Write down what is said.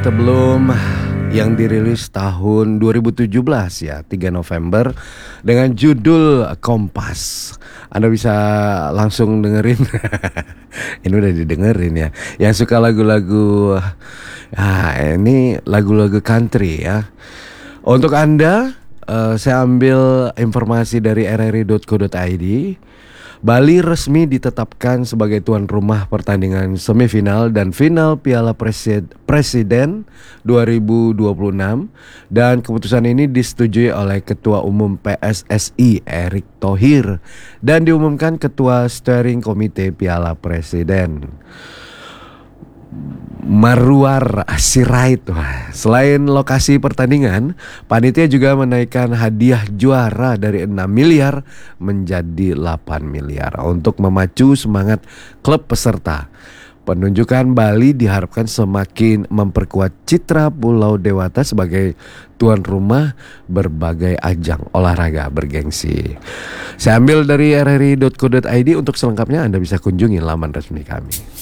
Sebelum yang dirilis tahun 2017 ya, 3 November dengan judul Kompas. Anda bisa langsung dengerin. Ini udah didengerin ya. Yang suka lagu-lagu ini lagu-lagu country ya. Untuk Anda, saya ambil informasi dari rri.co.id. Bali resmi ditetapkan sebagai tuan rumah pertandingan semifinal dan final Piala Presiden 2026 dan keputusan ini disetujui oleh Ketua Umum PSSI Erick Thohir dan diumumkan Ketua Steering Komite Piala Presiden Marwar Sirait. Selain lokasi pertandingan, panitia juga menaikkan hadiah juara dari 6 miliar menjadi 8 miliar untuk memacu semangat klub peserta. Penunjukan Bali diharapkan semakin memperkuat citra Pulau Dewata sebagai tuan rumah berbagai ajang olahraga bergengsi. Saya ambil dari rri.co.id. Untuk selengkapnya Anda bisa kunjungi laman resmi kami.